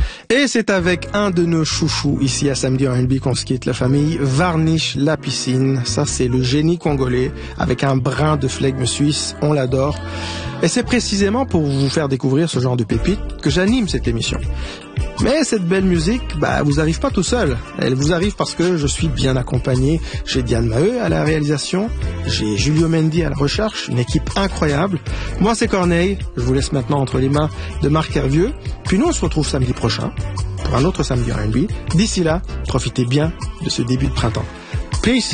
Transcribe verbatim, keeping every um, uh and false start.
Et c'est avec un de nos chouchous ici à Samedi R and B qu'on se quitte, la famille Varnish La Piscine. Ça, c'est le génie congolais avec un brin de flegme suisse. On l'adore. Et c'est précisément pour vous faire découvrir ce genre de pépites que j'anime cette émission. Mais cette belle musique, bah, vous arrive pas tout seul. Elle vous arrive parce que je suis bien accompagné. J'ai Diane Maheu à la réalisation, j'ai Julio Mendy à la recherche, une équipe incroyable. Moi, c'est Corneille. Je vous laisse maintenant entre les mains de Marc Hervieux. Puis nous, on se retrouve samedi prochain pour un autre Samedi R and B. D'ici là, profitez bien de ce début de printemps. Peace!